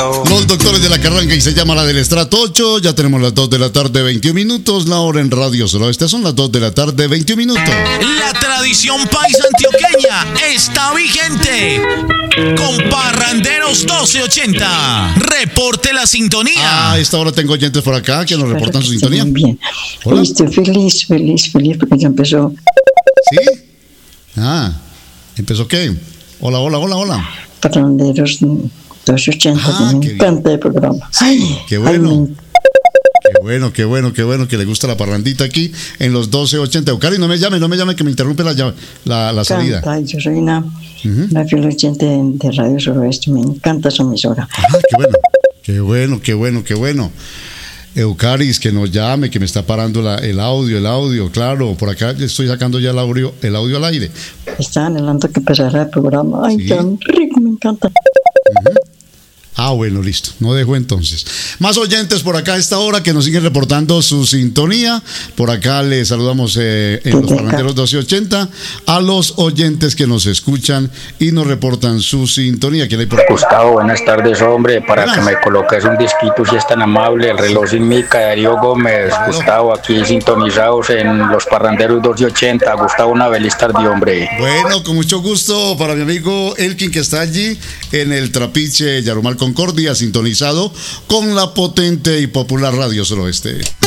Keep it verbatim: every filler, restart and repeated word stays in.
estrato. Los doctores de la Carranca y se llama la del estrato ocho. Ya tenemos las dos de la tarde, veintiún minutos. La hora en Radio Suroeste son las dos de la tarde, veintiún minutos. La tradición paisa antioqueña está vigente. Con Parranderos doce ochenta. Reporte la sintonía. Ah, a esta hora tengo oyentes por acá que nos reportan su sintonía. Muy bien. Hola. Estoy feliz, feliz, feliz porque ya empezó. ¿Sí? Ah, ¿empezó qué? Hola, hola, hola, hola. Parranderos doce ochenta. Ah, Me qué encanta el programa. Ay, Qué ay, bueno. me Qué bueno, qué bueno, qué bueno que le gusta la parrandita aquí en los doce ochenta. Eucari, no me llame, no me llame que me interrumpe la, lla- la, la salida. encanta. Yo soy una, Ujú. una fiel oyente de, de Radio Suroeste. Me encanta su emisora. Ah, qué bueno, qué bueno, qué bueno, qué bueno. Eucaris, que nos llame, que me está parando la- el audio, el audio, claro, por acá estoy sacando ya el audio, el audio al aire. Estaba anhelando que empezara el programa. Ay, Sí. tan rico, me encanta. Ah, bueno, listo, no dejo entonces. Más oyentes por acá a esta hora que nos siguen reportando su sintonía. Por acá les saludamos eh, en los Parranderos doce ochenta a los oyentes que nos escuchan y nos reportan su sintonía. ¿Quién hay por acá? Gustavo, buenas tardes, hombre. Para Buenas. que me coloques un disquito, si es tan amable, el reloj sin mica de Darío Gómez. Claro. Gustavo, aquí sintonizados en los Parranderos doce ochenta. Gustavo, una feliz tarde, hombre. Bueno, con mucho gusto para mi amigo Elkin que está allí en el Trapiche Yarumal Concordia, sintonizado con la potente y popular Radio Suroeste.